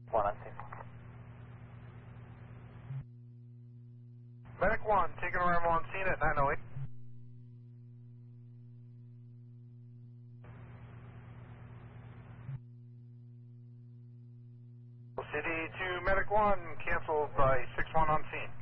1 on scene. Medic 1, taking arrival on scene at 908. City to Medic 1, canceled by 6-1 on scene.